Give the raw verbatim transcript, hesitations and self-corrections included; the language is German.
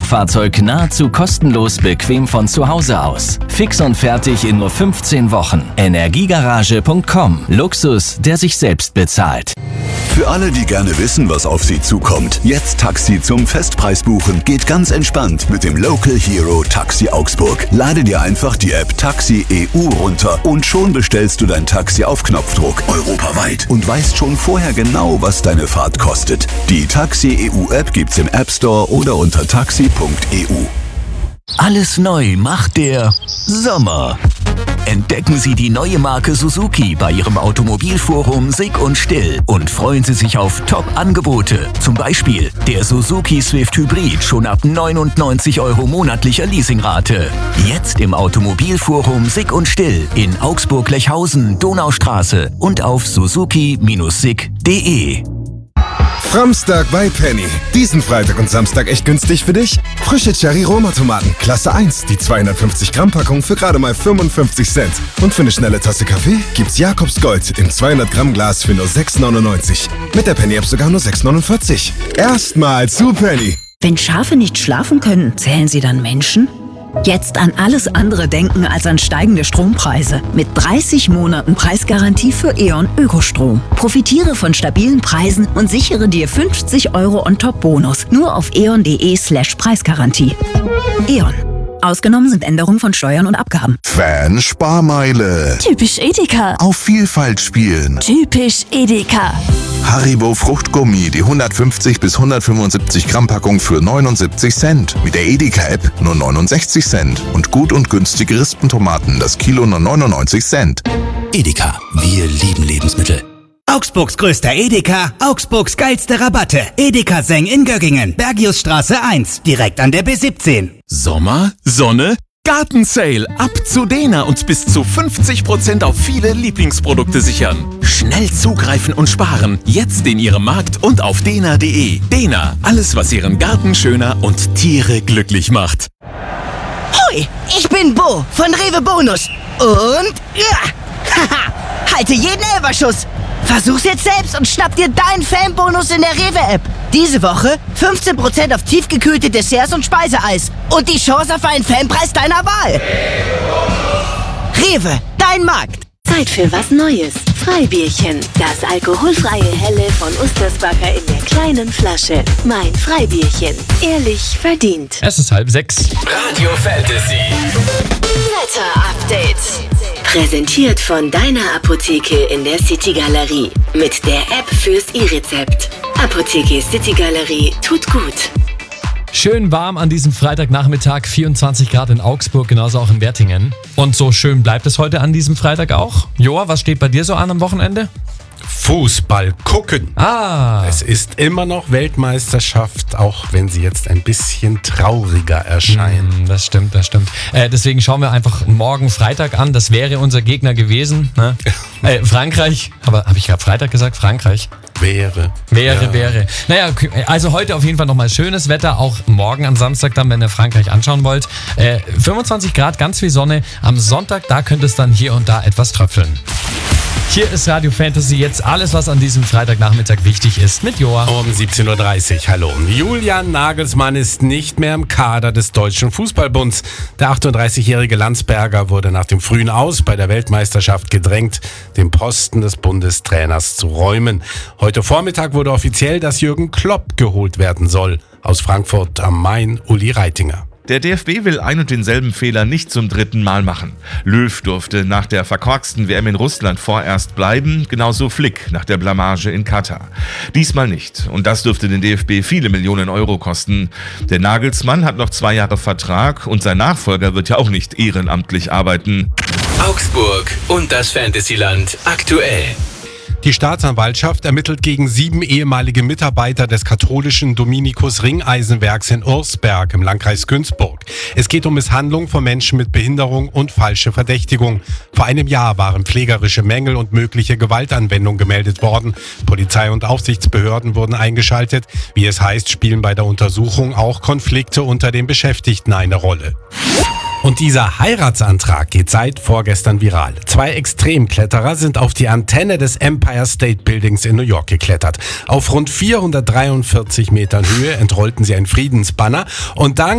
Elektrofahrzeug nahezu kostenlos bequem von zu Hause aus. Fix und fertig in nur fünfzehn Wochen. Energiegarage punkt com. Luxus, der sich selbst bezahlt. Für alle, die gerne wissen, was auf sie zukommt. Jetzt Taxi zum Festpreis buchen geht ganz entspannt mit dem Local Hero Taxi Augsburg. Lade dir einfach die App Taxi E U runter und schon bestellst du dein Taxi auf Knopfdruck europaweit und weißt schon vorher genau, was deine Fahrt kostet. Die Taxi E U App gibt's im App Store oder unter taxi punkt e u. Alles neu macht der Sommer. Entdecken Sie die neue Marke Suzuki bei Ihrem Automobilforum Sick und Still und freuen Sie sich auf Top-Angebote. Zum Beispiel der Suzuki Swift Hybrid schon ab neunundneunzig Euro monatlicher Leasingrate. Jetzt im Automobilforum Sick und Still in Augsburg-Lechhausen, Donaustraße und auf suzuki Bindestrich sick punkt de. Framstag bei Penny. Diesen Freitag und Samstag echt günstig für dich? Frische Cherry-Roma-Tomaten, Klasse eins, die zweihundertfünfzig Gramm Packung für gerade mal fünfundfünfzig Cent. Und für eine schnelle Tasse Kaffee gibt's Jakobs Gold im zweihundert Gramm Glas für nur sechs neunundneunzig. Mit der Penny-App sogar nur sechs neunundvierzig. Erstmal zu Penny. Wenn Schafe nicht schlafen können, zählen sie dann Menschen? Jetzt an alles andere denken als an steigende Strompreise. Mit dreißig Monaten Preisgarantie für E.ON Ökostrom. Profitiere von stabilen Preisen und sichere dir fünfzig Euro on top Bonus. Nur auf eon.de slash Preisgarantie. E.ON. Ausgenommen sind Änderungen von Steuern und Abgaben. Fan-Sparmeile. Typisch Edeka. Auf Vielfalt spielen. Typisch Edeka. Haribo Fruchtgummi, die hundertfünfzig bis hundertfünfundsiebzig Gramm Packung für neunundsiebzig Cent. Mit der Edeka-App nur neunundsechzig Cent. Und gut und günstige Rispentomaten, das Kilo nur neunundneunzig Cent. Edeka, wir lieben Lebensmittel. Augsburgs größter Edeka, Augsburgs geilste Rabatte. Edeka Seng in Göggingen, Bergiusstraße eins, direkt an der B siebzehn. Sommer, Sonne, Gartensale. Ab zu Dena und bis zu fünfzig Prozent auf viele Lieblingsprodukte sichern. Schnell zugreifen und sparen. Jetzt in Ihrem Markt und auf dena punkt de. Dena, alles was Ihren Garten schöner und Tiere glücklich macht. Hoi, ich bin Bo von Rewe Bonus. Und ja, haha, halte jeden Elberschuss. Versuch's jetzt selbst und schnapp dir deinen Fanbonus in der Rewe-App. Diese Woche fünfzehn Prozent auf tiefgekühlte Desserts und Speiseeis. Und die Chance auf einen Fanpreis deiner Wahl. Rewe, dein Markt. Zeit für was Neues. Freibierchen. Das alkoholfreie Helle von Ustersbacher in der kleinen Flasche. Mein Freibierchen. Ehrlich verdient. Es ist halb sechs. Radio Fantasy. Wetter-Update. Präsentiert von deiner Apotheke in der City Galerie. Mit der App fürs E-Rezept. Apotheke City Galerie tut gut. Schön warm an diesem Freitagnachmittag, vierundzwanzig Grad in Augsburg, genauso auch in Wertingen. Und so schön bleibt es heute an diesem Freitag auch. Joa, was steht bei dir so an am Wochenende? Fußball gucken. Ah. Es ist immer noch Weltmeisterschaft, auch wenn sie jetzt ein bisschen trauriger erscheint. Mm, das stimmt, das stimmt. Äh, deswegen schauen wir einfach morgen Freitag an. Das wäre unser Gegner gewesen. Ne? äh, Frankreich. Aber habe ich gerade Freitag gesagt? Frankreich. Wäre. Wäre, ja. wäre. Naja, also heute auf jeden Fall nochmal schönes Wetter. Auch morgen am Samstag dann, wenn ihr Frankreich anschauen wollt. Äh, fünfundzwanzig Grad, ganz viel Sonne. Am Sonntag, da könnte es dann hier und da etwas tröpfeln. Hier ist Radio Fantasy, jetzt alles, was an diesem Freitagnachmittag wichtig ist, mit Joa. Um siebzehn Uhr dreißig, hallo. Julian Nagelsmann ist nicht mehr im Kader des Deutschen Fußballbunds. Der achtunddreißigjährige Landsberger wurde nach dem frühen Aus bei der Weltmeisterschaft gedrängt, den Posten des Bundestrainers zu räumen. Heute Vormittag wurde offiziell, dass Jürgen Klopp geholt werden soll. Aus Frankfurt am Main, Uli Reitinger. Der D F B will ein und denselben Fehler nicht zum dritten Mal machen. Löw durfte nach der verkorksten W M in Russland vorerst bleiben, genauso Flick nach der Blamage in Katar. Diesmal nicht. Und das dürfte den D F B viele Millionen Euro kosten. Der Nagelsmann hat noch zwei Jahre Vertrag und sein Nachfolger wird ja auch nicht ehrenamtlich arbeiten. Augsburg und das Fantasyland aktuell. Die Staatsanwaltschaft ermittelt gegen sieben ehemalige Mitarbeiter des katholischen Dominikus Ringeisenwerks in Ursberg im Landkreis Günzburg. Es geht um Misshandlung von Menschen mit Behinderung und falsche Verdächtigung. Vor einem Jahr waren pflegerische Mängel und mögliche Gewaltanwendung gemeldet worden. Polizei und Aufsichtsbehörden wurden eingeschaltet. Wie es heißt, spielen bei der Untersuchung auch Konflikte unter den Beschäftigten eine Rolle. Und dieser Heiratsantrag geht seit vorgestern viral. Zwei Extremkletterer sind auf die Antenne des Empire State Buildings in New York geklettert. Auf rund vierhundertdreiundvierzig Metern Höhe entrollten sie ein Friedensbanner und dann